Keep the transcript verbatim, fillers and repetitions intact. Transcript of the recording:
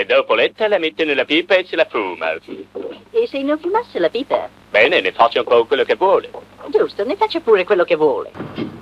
e dopo letta la mette nella pipa e se la fuma. E se non fumasse la pipa? Bene, ne faccia un po' quello che vuole. Giusto, ne faccia pure quello che vuole.